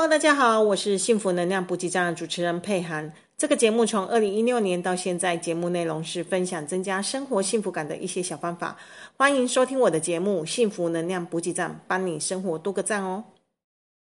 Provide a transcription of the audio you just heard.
Hello，大家好，我是幸福能量补给站的主持人佩涵。这个节目从2016年到现在，节目内容是分享增加生活幸福感的一些小方法。欢迎收听我的节目《幸福能量补给站》，帮你生活多个赞哦。